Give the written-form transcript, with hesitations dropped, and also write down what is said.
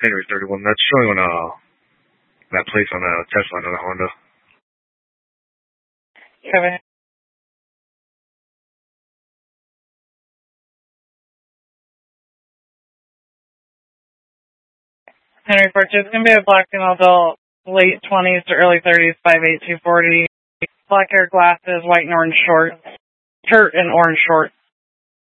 Henry 31. That's showing on that place on a Tesla and a Honda. Kevin. Henry 42 is going to be a black female adult, late 20s to early 30s, 5'8", 240. Black hair, glasses, white and orange shorts. Shirt and orange shorts.